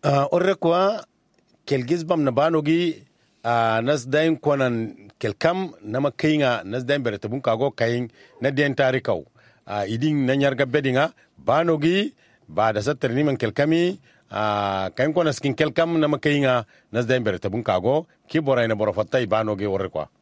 orre kwa kelgiz bam na banogi nas dain konan kelkam nama kainga nas dain bere tabun kago kain na den tarikau idin na nyarga bedinga banogi ba da satar niman kelkami kain konan skin kelkam nama kainga nas dain bere tabun kago ki borai na boro fatai banogi orre kwa